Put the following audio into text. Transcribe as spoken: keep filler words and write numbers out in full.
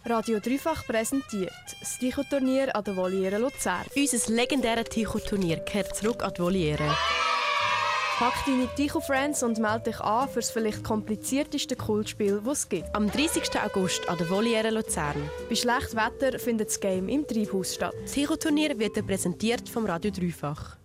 Radio Dreifach präsentiert das Ticho-Turnier an der Voliere Luzern. Unser legendäres Ticho-Turnier kehrt zurück an die Voliere. Pack deine Ticho-Friends und melde dich an für das vielleicht komplizierteste Kultspiel, das es gibt. Am dreißigsten August an der Voliere Luzern. Bei schlechtem Wetter findet das Game im Treibhaus statt. Das Ticho-Turnier wird präsentiert vom Radio Dreifach.